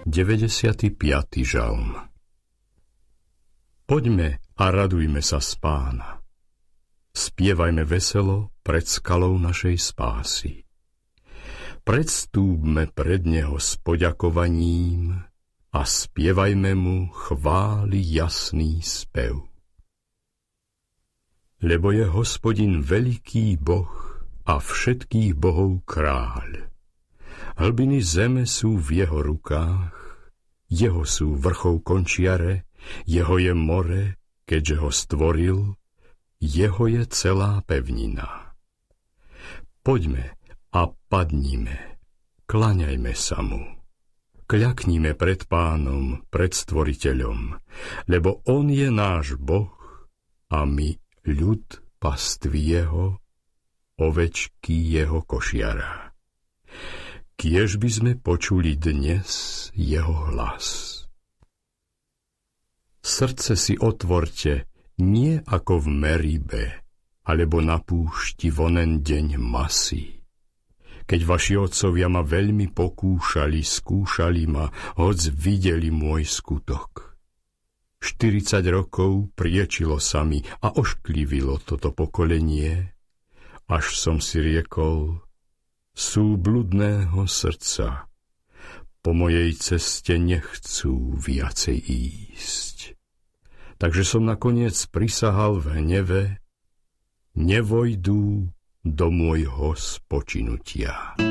95. žalm. Poďme a radujme sa z Pána. Spievajme veselo pred skalou našej spásy. Predstúpme pred Neho s poďakovaním a spievajme Mu chvály jasný spev. Lebo je Hospodin veľký Boh a všetkých bohov kráľ. Hlbiny zeme sú v jeho rukách, jeho sú vrchov končiare, jeho je more, keďže ho stvoril, jeho je celá pevnina. Poďme a padnime, klaňajme sa mu. Kľaknime pred Pánom, pred Stvoriteľom, lebo on je náš Boh a my ľud pastvy jeho, ovečky jeho košiara. Kiež by sme počuli dnes jeho hlas. Srdce si otvorte, nie ako v Meribe, alebo na púšti v onen deň masy. Keď vaši otcovia ma veľmi pokúšali, skúšali ma, hoc videli môj skutok. 40 rokov priečilo sa mi a ošklivilo toto pokolenie, až som si riekol, sú bludného srdca, po mojej ceste nechcú viacej ísť. Takže som nakoniec prisahal v hneve, nevojdú do môjho spočinutia.